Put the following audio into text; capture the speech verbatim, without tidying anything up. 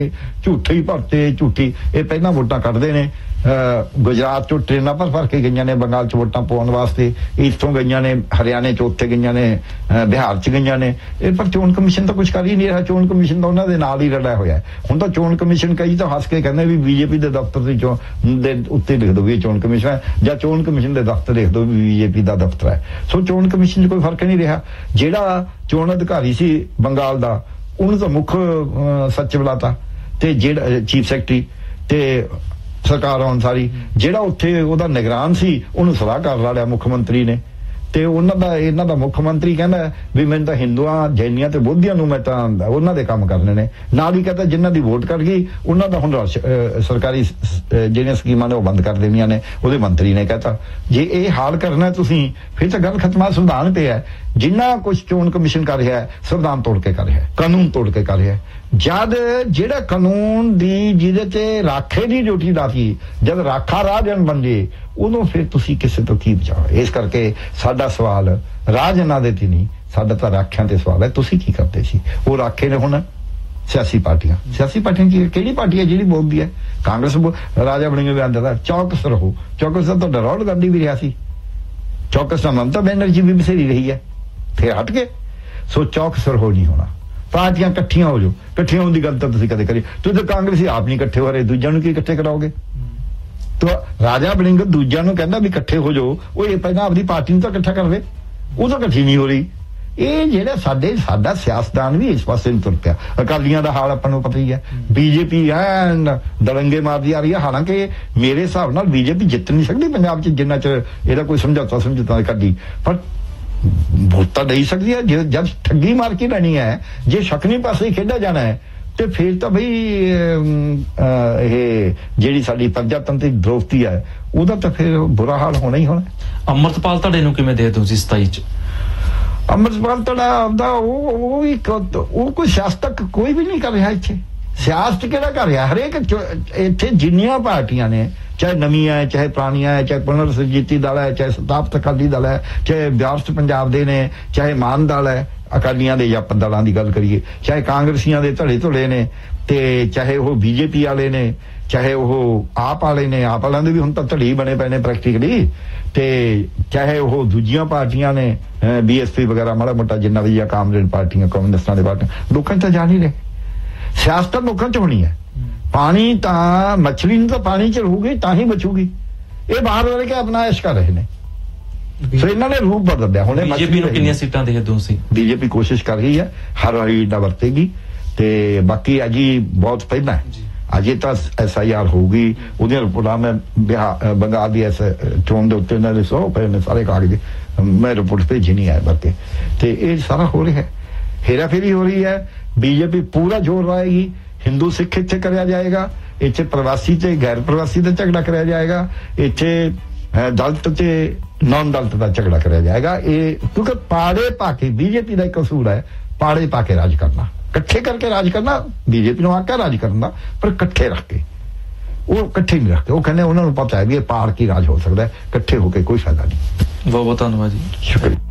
ਝੂਠੇ ਹੀ ਭਰਤੇ ਝੂਠੀ ਇਹ ਪਹਿਲਾਂ ਵੋਟਾਂ ਕੱਢਦੇ ਨੇ। ਗੁਜਰਾਤ ਚੋਂ ਟ੍ਰੇਨਾਂ ਭਰ ਭਰ ਕੇ ਗਈਆਂ ਨੇ ਬੰਗਾਲ ਚ ਵੋਟਾਂ ਪਾਉਣ ਵਾਸਤੇ, ਇੱਥੋਂ ਗਈਆਂ ਨੇ ਹਰਿਆਣੇ ਚ, ਉੱਥੇ ਗਈਆਂ ਨੇ ਬਿਹਾਰ ਚ ਗਈਆਂ ਨੇ। ਇਹ ਪਰ ਚੋਣ ਕਮਿਸ਼ਨ ਤਾਂ ਕੁਝ ਕਰ ਹੀ ਨਹੀਂ ਰਿਹਾ। ਚੋਣ ਕਮਿਸ਼ਨ ਤਾਂ ਉਹਨਾਂ ਦੇ ਨਾਲ ਹੀ ਰਲਿਆ ਹੋਇਆ। ਹੁਣ ਤਾਂ ਚੋਣ ਕਮਿਸ਼ਨ ਕਈ ਤਾਂ ਹੱਸ ਕੇ ਕਹਿੰਦੇ ਵੀ ਬੀਜੇਪੀ ਦੇ ਦਫ਼ਤਰ ਦੀ ਚੋਣ ਦੇ ਉੱਤੇ ਲਿਖ ਦੋ ਵੀ ਇਹ ਚੋਣ ਕਮਿਸ਼ਨ ਹੈ, ਜਾਂ ਚੋਣ ਕਮਿਸ਼ਨ ਦੇ ਦਫ਼ਤਰ ਲਿਖ ਦੋ ਵੀ ਬੀਜੇਪੀ ਦਾ ਦਫ਼ਤਰ ਹੈ। ਸੋ ਚੋਣ ਕਮਿਸ਼ਨ 'ਚ ਕੋਈ ਫਰਕ ਨਹੀਂ ਰਿਹਾ। ਜਿਹੜਾ ਚੋਣ ਅਧਿਕਾਰੀ ਸੀ ਬੰਗਾਲ ਦਾ ਉਹਨੂੰ ਤਾਂ ਮੁੱਖ ਸਚਿਵ ਲਾਤਾ, ਤੇ ਜਿਹੜਾ ਚੀਫ ਸੈਕਟਰੀ ਤੇ ਸਰਕਾਰ ਅਨੁਸਾਰੀ ਜਿਹੜਾ ਉੱਥੇ ਉਹਦਾ ਨਿਗਰਾਨ ਸੀ ਉਹਨੂੰ ਸਲਾਹਕਾਰ ਲਾ ਲਿਆ ਮੁੱਖ ਮੰਤਰੀ ਨੇ। ਤੇ ਉਹਨਾਂ ਦਾ ਇਹਨਾਂ ਦਾ ਮੁੱਖ ਮੰਤਰੀ ਕਹਿੰਦਾ ਵੀ ਮੈਨੂੰ ਤਾਂ ਹਿੰਦੂਆਂ ਜੈਨੀਆਂ ਤੇ ਬੋਧੀਆਂ ਨੂੰ ਮੈਂ ਤਾਂ ਉਹਨਾਂ ਦੇ ਕੰਮ ਕਰਨੇ ਨੇ। ਨਾਲ ਹੀ ਕਹਿੰਦਾ ਜਿਨ੍ਹਾਂ ਦੀ ਵੋਟ ਕੱਟ ਗਈ ਉਹਨਾਂ ਦਾ ਹੁਣ ਸਰਕਾਰੀ ਜਿਹੜੀਆਂ ਸਕੀਮਾਂ ਨੇ ਉਹ ਬੰਦ ਕਰ ਦੇਣੀਆਂ ਨੇ। ਉਹਦੇ ਮੰਤਰੀ ਨੇ ਕਹਿਤਾ ਜੇ ਇਹ ਹਾਲ ਕਰਨਾ ਤੁਸੀਂ ਫਿਰ ਤਾਂ ਗੱਲ ਖਤਮਾ। ਸੰਵਿਧਾਨ ਪਿਆ ਜਿੰਨਾ ਕੁਝ ਚੋਣ ਕਮਿਸ਼ਨ ਕਰ ਰਿਹਾ ਸੰਵਿਧਾਨ ਤੋੜ ਕੇ ਕਰ ਰਿਹਾ, ਕਾਨੂੰਨ ਤੋੜ ਕੇ ਕਰ ਰਿਹਾ। ਜਦ ਜਿਹੜਾ ਕਾਨੂੰਨ ਦੀ ਜਿਹਦੇ ਤੇ ਰਾਖੇ ਦੀ ਡਿਊਟੀ ਲਾਤੀ, ਜਦ ਰਾਖਾ ਰਾਜਨ ਬਣ ਜੇ ਉਦੋਂ ਫਿਰ ਤੁਸੀਂ ਕਿਸੇ ਤੋਂ ਕੀ ਬਚਾਓ। ਇਸ ਕਰਕੇ ਸਾਡਾ ਸਵਾਲ ਰਾਜਨਾਂ ਦੇ ਤੇ ਨਹੀਂ, ਸਾਡਾ ਤਾਂ ਰਾਖਿਆਂ ਤੇ ਸਵਾਲ ਹੈ। ਤੁਸੀਂ ਕੀ ਕਰਦੇ ਸੀ? ਉਹ ਰਾਖੇ ਨੇ ਹੁਣ ਸਿਆਸੀ ਪਾਰਟੀਆਂ। ਸਿਆਸੀ ਪਾਰਟੀਆਂ ਕੀ ਕਿਹੜੀ ਪਾਰਟੀ ਹੈ ਜਿਹੜੀ ਬੋਲਦੀ ਹੈ? ਕਾਂਗਰਸ ਰਾਜਾ ਬਣੇਗੇ ਵੀ ਆਂਦਾ ਚੌਕਸ ਰਹੋ। ਚੌਕਸ ਦਾ ਤਾਂ ਰਾਹੁਲ ਗਾਂਧੀ ਵੀ ਰਿਹਾ ਸੀ, ਚੌਕਸ ਦਾ ਮਮਤਾ ਬੈਨਰਜੀ ਵੀ ਬਸੇਰੀ ਰਹੀ ਹੈ, ਫਿਰ ਹਟ ਕੇ। ਸੋ ਚੌਕਸ ਰਹੋ ਨਹੀਂ ਹੋਣਾ। ਪਾਰਟੀਆਂ ਇਕੱਠੀਆਂ ਹੋ ਜਾਓ। ਇਕੱਠੀਆਂ ਹੋਣ ਦੀ ਗੱਲ ਤਾਂ ਤੁਸੀਂ ਕਦੇ ਕਰੀ। ਤੁਸੀਂ ਤਾਂ ਕਾਂਗਰਸੀ ਆਪ ਨਹੀਂ ਇਕੱਠੇ ਹੋ ਰਹੇ, ਦੂਜਿਆਂ ਨੂੰ ਕੀ ਇਕੱਠੇ ਕਰਾਓਗੇ? ਤਾਂ ਰਾਜਾ ਬੜਿੰਗ ਦੂਜਿਆਂ ਨੂੰ ਕਹਿੰਦਾ ਵੀ ਇਕੱਠੇ ਹੋ ਜਾਓ, ਉਹ ਇਹ ਪਹਿਲਾਂ ਆਪਣੀ ਪਾਰਟੀ ਨੂੰ ਤਾਂ ਇਕੱਠਾ ਕਰਵੇ, ਉਹ ਤਾਂ ਇਕੱਠੀ ਨਹੀਂ ਹੋ ਰਹੀ। ਇਹ ਜਿਹੜਾ ਸਾਡੇ ਸਾਡਾ ਸਿਆਸਤਦਾਨ ਵੀ ਇਸ ਪਾਸੇ ਨੂੰ ਤੁਰ ਪਿਆ। ਅਕਾਲੀਆਂ ਦਾ ਹਾਲ ਆਪਾਂ ਨੂੰ ਪਤਾ ਹੀ ਹੈ। ਬੀਜੇਪੀ ਐਨ ਦੜੰਗੇ ਮਾਰਦੀ ਆ ਰਹੀ ਹੈ। ਹਾਲਾਂਕਿ ਮੇਰੇ ਹਿਸਾਬ ਨਾਲ ਬੀਜੇਪੀ ਜਿੱਤ ਨਹੀਂ ਸਕਦੀ ਪੰਜਾਬ 'ਚ ਜਿੰਨਾ ਚਿਰ ਇਹਦਾ ਕੋਈ ਸਮਝੌਤਾ ਸਮਝੌਤਾ ਕਰਦੀ, ਪਰ ਵੋਟਾਂ ਦੇ ਸਕਦੀ ਹੈ। ਜਦ ਠੱਗੀ ਮਾਰ ਕੇ ਲੈਣੀ ਹੈ, ਜੇ ਸ਼ਕਨੀ ਪਾਸੇ ਹੀ ਖੇਡਿਆ ਜਾਣਾ ਹੈ ਤੇ ਫਿਰ ਤਾਂ ਬਈ ਇਹ ਜਿਹੜੀ ਸਾਡੀ ਪ੍ਰਜਾਤੰਤਰੀ ਦ੍ਰੋਪਤੀ ਹੈ ਉਹਦਾ ਤਾਂ ਫਿਰ ਬੁਰਾ ਹਾਲ ਹੋਣਾ ਹੀ ਹੋਣਾ। ਅੰਮ੍ਰਿਤਪਾਲ ਧੜੇ ਨੂੰ ਕਿਵੇਂ ਦੇ ਦੋ ਤੁਸੀਂ ਸਤਾਈ 'ਚ? ਅੰਮ੍ਰਿਤਪਾਲ ਧੜਾ ਆਪਦਾ ਉਹ ਉਹ ਵੀ ਉਹ ਕੋਈ ਸਿਆਸਤ ਕੋਈ ਵੀ ਨਹੀਂ ਕਰ ਰਿਹਾ ਇੱਥੇ। ਸਿਆਸਤ ਕਿਹੜਾ ਕਰ ਰਿਹਾ? ਹਰੇਕ ਇੱਥੇ ਜਿੰਨੀਆਂ ਪਾਰਟੀਆਂ ਨੇ, ਚਾਹੇ ਨਵੀਆਂ ਹੈ ਚਾਹੇ ਪੁਰਾਣੀਆਂ ਹੈ, ਚਾਹੇ ਪੁਨਰ ਸੁਰਜੀਤੀ ਦਲ ਹੈ, ਚਾਹੇ ਸਤਾਪਤ ਅਕਾਲੀ ਦਲ ਹੈ, ਚਾਹੇ ਵਿਰਾਸਤ ਪੰਜਾਬ ਦੇ ਨੇ, ਚਾਹੇ ਮਾਨ ਦਲ ਹੈ ਅਕਾਲੀਆਂ ਦੇ ਜਾਂ ਦਲਾਂ ਦੀ ਗੱਲ ਕਰੀਏ, ਚਾਹੇ ਕਾਂਗਰਸੀਆਂ ਦੇ ਧੜੇ ਧੁਲੇ ਨੇ, ਤੇ ਚਾਹੇ ਉਹ ਬੀਜੇਪੀ ਵਾਲੇ ਨੇ, ਚਾਹੇ ਉਹ ਆਪ ਵਾਲੇ ਨੇ। ਆਪ ਵਾਲਿਆਂ ਦੇ ਵੀ ਹੁਣ ਤਾਂ ਧੜੀ ਬਣੇ ਪਏ ਨੇ ਪ੍ਰੈਕਟੀਕਲੀ। ਤੇ ਚਾਹੇ ਉਹ ਦੂਜੀਆਂ ਪਾਰਟੀਆਂ ਨੇ ਬੀਐਸਪੀ ਵਗੈਰਾ ਮਾੜਾ ਮੋਟਾ ਜਿੰਨਾ ਵੀ ਜਾਂ ਕਾਮਰੇਡ ਪਾਰਟੀਆਂ ਕਮਿਊਨਿਸਟਾਂ ਦੇ ਪਾਰਟੀਆਂ, ਲੋਕਾਂ 'ਚ ਤਾਂ ਜਾਣ ਹੀ ਰਹੇ। ਸਿਆਸਤ ਲੋਕਾਂ 'ਚ ਹੋਣੀ ਹੈ। ਪਾਣੀ ਤਾਂ ਮੱਛਲੀ ਨੂੰ ਤਾਂ ਪਾਣੀ 'ਚ ਰਹੂਗੀ ਤਾਂ ਹੀ ਬਚੂਗੀ। ਇਹ ਬਾਹਰ ਵਾਲੇ ਕੇ ਆਪਣਾ ਐਸ਼ ਕਰ ਰਹੇ ਨੇ। ਸੋ ਇਹਨਾਂ ਨੇ ਰੂਪ ਬਦਲ ਲਿਆ। ਹੁਣ ਬੀਜੇਪੀ ਨੂੰ ਕਿੰਨੀਆਂ ਸੀਟਾਂ ਦੇ ਦੋ ਸੀ? ਬੀਜੇਪੀ ਕੋਸ਼ਿਸ਼ ਕਰ ਰਹੀ ਹੈ, ਹਰ ਵਾਰੀ ਦਾ ਵਰਤੇਗੀ। ਤੇ ਬਾਕੀ ਅਜੀ ਬਹੁਤ ਪਹਿਲਾਂ ਹੈ, ਅਜੇ ਤਾਂ ਐਸ ਆਈ ਆਰ ਹੋਊਗੀ। ਉਹਦੀਆਂ ਰਿਪੋਰਟਾਂ ਮੈਂ ਬਿਹਾਰ ਬੰਗਾਲ ਦੀ ਐਸ ਚੋਣ ਦੇ ਉੱਤੇ ਇਹਨਾਂ ਦੇ ਸੌ ਪਏ ਨੇ ਸਾਰੇ ਕਾਗਜ਼, ਮੈਂ ਰਿਪੋਰਟ ਭੇਜੀ ਨਹੀਂ ਆਇਆ ਵਰਤੇ। ਤੇ ਇਹ ਸਾਰਾ ਹੋ ਰਿਹਾ ਹੈ, ਹੇਰਾ ਫੇਰੀ ਹੋ ਰਹੀ ਹੈ। ਬੀਜੇਪੀ ਪੂਰਾ ਜ਼ੋਰ ਲਾਏਗੀ। ਹਿੰਦੂ ਸਿੱਖ ਇੱਥੇ ਕਰਿਆ ਜਾਏਗਾ, ਇੱਥੇ ਪ੍ਰਵਾਸੀ ਤੇ ਗੈਰ ਪ੍ਰਵਾਸੀ ਦਾ ਝਗੜਾ ਕਰਿਆ ਜਾਏਗਾ, ਇੱਥੇ ਦਲਿਤ ਤੇ ਨੌਨ ਦਲਿਤ ਦਾ ਝਗੜਾ ਕਰਿਆ ਜਾਏਗਾ। ਇਹ ਕਿਉਂਕਿ ਪਾੜੇ ਪਾ ਕੇ ਬੀਜੇਪੀ ਦਾ ਇੱਕ ਅਸੂਲ ਹੈ, ਪਾੜੇ ਪਾ ਕੇ ਰਾਜ ਕਰਨਾ, ਇਕੱਠੇ ਕਰਕੇ ਰਾਜ ਕਰਨਾ। ਬੀਜੇਪੀ ਨੂੰ ਆਕਾ ਰਾਜ ਕਰਨ ਦਾ, ਪਰ ਇਕੱਠੇ ਰੱਖ ਕੇ। ਉਹ ਇਕੱਠੇ ਨਹੀਂ ਰੱਖਦੇ। ਉਹ ਕਹਿੰਦੇ ਉਹਨਾਂ ਨੂੰ ਪਤਾ ਹੈ ਵੀ ਇਹ ਪਾੜ ਕੀ ਰਾਜ ਹੋ ਸਕਦਾ ਹੈ, ਇਕੱਠੇ ਹੋ ਕੇ ਕੋਈ ਫਾਇਦਾ ਨਹੀਂ। ਬਹੁਤ ਬਹੁਤ ਧੰਨਵਾਦ ਜੀ। ਸ਼ੁਕਰੀਆ।